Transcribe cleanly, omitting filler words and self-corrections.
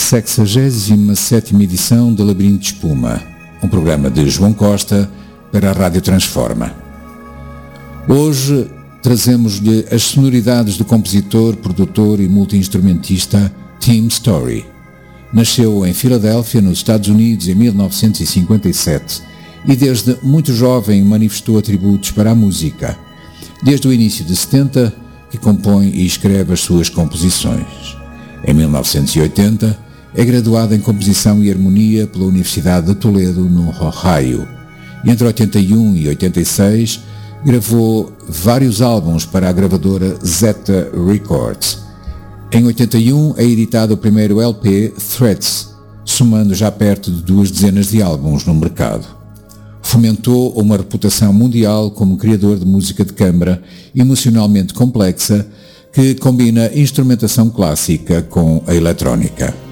67ª edição de Labirinto de Espuma, um programa de João Costa para a Rádio Transforma. Hoje trazemos-lhe as sonoridades do compositor, produtor e multi-instrumentista Tim Story. Nasceu em Filadélfia, nos Estados Unidos, em 1957 e desde muito jovem manifestou atributos para a música. Desde o início de 70 que compõe e escreve as suas composições. Em 1980 é graduado em Composição e Harmonia pela Universidade de Toledo, no Ohio. E entre 81 e 86 gravou vários álbuns para a gravadora Zeta Records. Em 81 é editado o primeiro LP, Threats, somando já perto de 2 dezenas de álbuns no mercado. Fomentou uma reputação mundial como criador de música de câmara emocionalmente complexa que combina instrumentação clássica com a eletrónica.